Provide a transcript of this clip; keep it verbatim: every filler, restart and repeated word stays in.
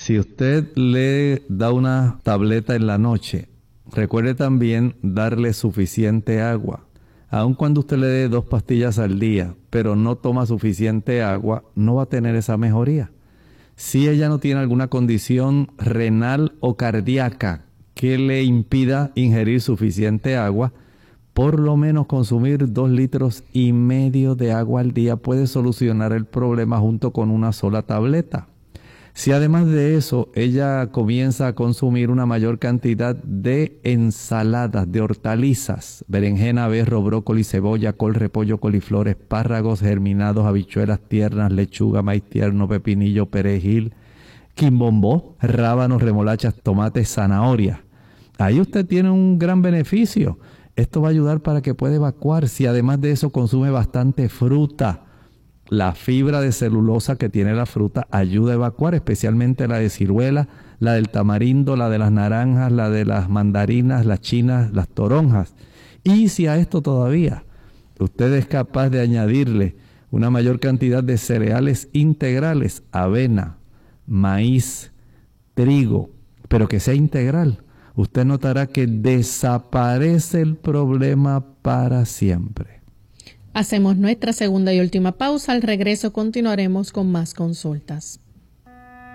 Si usted le da una tableta en la noche, recuerde también darle suficiente agua. Aun cuando usted le dé dos pastillas al día, pero no toma suficiente agua, no va a tener esa mejoría. Si ella no tiene alguna condición renal o cardíaca que le impida ingerir suficiente agua, por lo menos consumir dos litros y medio de agua al día puede solucionar el problema junto con una sola tableta. Si además de eso ella comienza a consumir una mayor cantidad de ensaladas, de hortalizas, berenjena, berro, brócoli, cebolla, col, repollo, coliflor, espárragos germinados, habichuelas tiernas, lechuga, maíz tierno, pepinillo, perejil, quimbombó, rábanos, remolachas, tomates, zanahoria. Ahí usted tiene un gran beneficio. Esto va a ayudar para que pueda evacuar. Si además de eso consume bastante fruta, la fibra de celulosa que tiene la fruta ayuda a evacuar, especialmente la de ciruela, la del tamarindo, la de las naranjas, la de las mandarinas, las chinas, las toronjas. Y si a esto todavía usted es capaz de añadirle una mayor cantidad de cereales integrales, avena, maíz, trigo, pero que sea integral, usted notará que desaparece el problema para siempre. Hacemos nuestra segunda y última pausa. Al regreso continuaremos con más consultas.